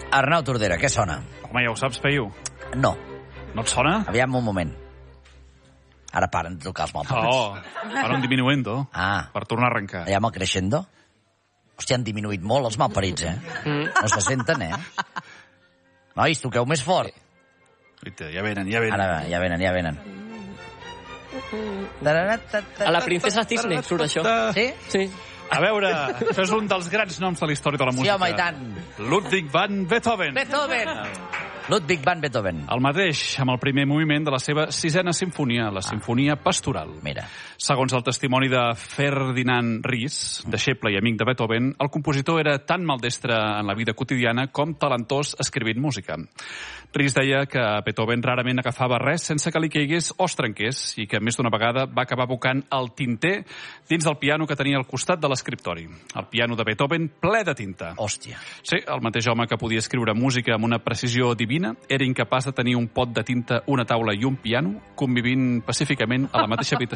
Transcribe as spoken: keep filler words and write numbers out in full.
Arnau Tordera, què sona? Home, ja ho saps, Peyu. No. No et sona? Aviam un moment. Ara paren de tocar els malparits. Oh, ara un diminuendo. Ah. Per tornar a arrencar. Aviam el crescendo. Hòstia, han diminuït molt els malparits, eh? No se senten, eh? Nois, toqueu més fort. Ja venen, ja venen. Ara, ja venen, ja venen. A la princesa Cisne surt això. Sí? Sí. A veure, això és un dels grans noms de la història de la música. Sí, home, i tant. Ludwig van Beethoven. Beethoven. Ludwig van Beethoven. El mateix, amb el primer moviment de la seva sisena sinfonia, la sinfonia pastoral. Mira. Segons el testimoni de Ferdinand Ries, deixeble i amic de Beethoven, el compositor era tan maldestre en la vida quotidiana com talentós escrivint música. Ries deia que Beethoven rarament agafava res sense que li caigués o es trenqués i que més d'una vegada va acabar abocant el tinter dins del piano que tenia al costat de l'escriptori. El piano de Beethoven ple de tinta. Hòstia. Sí, el mateix home que podia escriure música amb una precisió divina era incapaç de tenir un pot de tinta, una taula i un piano convivint pacíficament a la mateixa habitació.